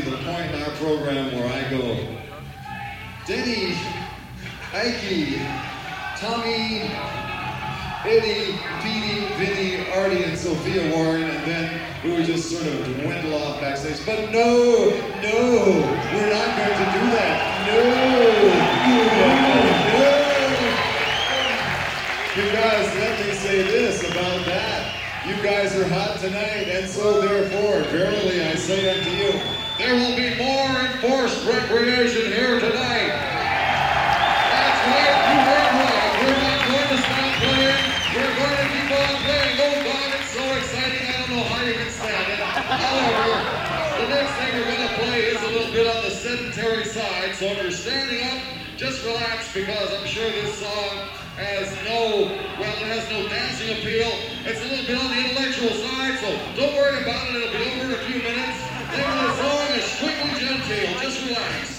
the point in our program where I go, Denny, Ike, Tommy, Eddie, Petey, Vinny, Artie, and Sophia Warren, and then we would just sort of dwindle off backstage. But no, we're not going to do that. No. Because let me say this about that. You guys are hot tonight, and so therefore, verily I say unto you, there will be more enforced recreation here tonight. That's right, you heard right. We're not going to stop playing. We're going to keep on playing. Oh God, it's so exciting, I don't know how you can stand it. However, the next thing we're going to play is a little bit on the sedentary side, so if you're standing up, just relax, because I'm sure this song has no dancing appeal. It's a little bit on the intellectual side, so don't worry about it. It'll be over in a few minutes. The name of the song is Strictly Genteel. Just relax.